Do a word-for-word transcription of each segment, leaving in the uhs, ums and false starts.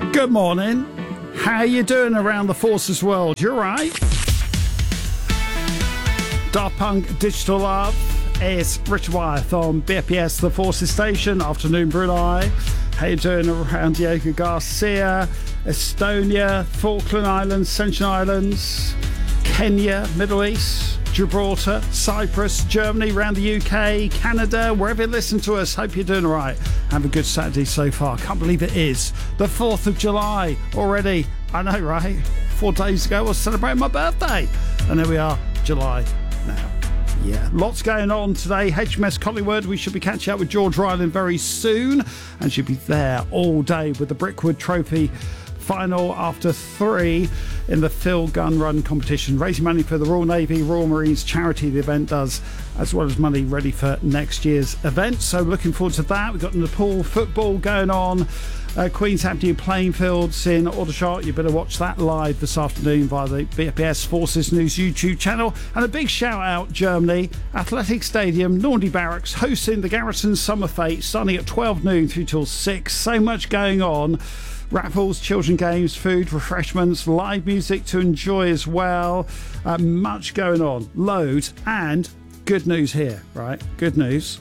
Good morning. How you doing around the Forces world? You right? Daft Punk Digital Love is Richard Wyeth on B P S The Forces Station. Afternoon, Brunei. How you doing around Diego Garcia, Estonia, Falkland Islands, Ascension Islands, Kenya, Middle East, Gibraltar, Cyprus, Germany, around the U K, Canada, wherever you listen to us. Hope you're doing all right. Have a good Saturday so far. Can't believe it is the fourth of July already. I know, right? Four days ago I was celebrating my birthday. And there we are, July now. Yeah, lots going on today. H M S Collingwood, we should be catching up with George Ryland very soon. And she'll be there all day with the Brickwood Trophy final after three in the Phil Gun Run competition, raising money for the Royal Navy, Royal Marines charity the event does, as well as money ready for next year's event. So looking forward to that. We've got Nepal football going on, uh, Queen's Avenue playing fields in Aldershot. You better watch that live this afternoon via the B P S Forces News YouTube channel. And a big shout out, Germany, Athletic Stadium, Normandy Barracks hosting the Garrison Summer Fete starting at twelve noon through till six. So much going on. Raffles, children games, food, refreshments, live music to enjoy as well. Uh, much going on. Loads. And good news here, right? Good news.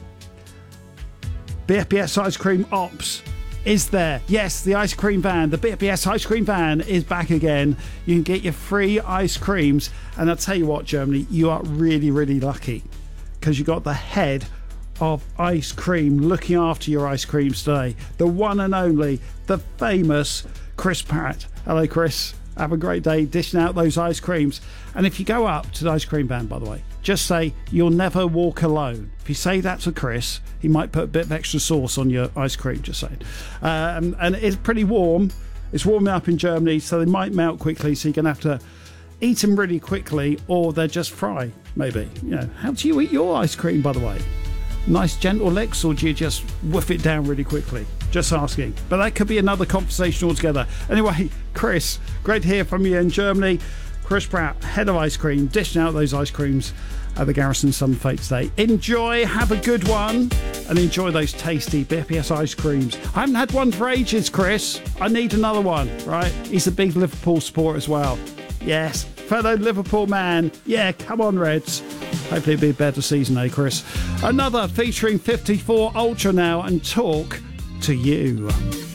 B F P S Ice Cream Ops is there. Yes, the ice cream van. The B F P S ice cream van is back again. You can get your free ice creams. And I'll tell you what, Germany, you are really, really lucky because you got the head of ice cream looking after your ice creams today. The one and only, the famous Chris Parrott. Hello, Chris. Have a great day dishing out those ice creams. And if you go up to the ice cream van, by the way, just say, "You'll never walk alone." If you say that to Chris, he might put a bit of extra sauce on your ice cream, just saying. Um, and it's pretty warm. It's warming up in Germany, so they might melt quickly, so you're going to have to eat them really quickly, or they're just fry, maybe. You know, how do you eat your ice cream, by the way? Nice gentle licks, or do you just whiff it down really quickly? Just asking. But that could be another conversation altogether. Anyway, Chris, great to hear from you in Germany. Chris Pratt, head of ice cream, dishing out those ice creams at the Garrison Summer Fete today. Enjoy, have a good one, and enjoy those tasty B F P S ice creams. I haven't had one for ages, Chris. I need another one, right? He's a big Liverpool supporter as well. Yes, fellow Liverpool man. Yeah, come on, Reds. Hopefully it'll be a better season, eh, Chris? Another featuring fifty-four Ultra now and Talk to You.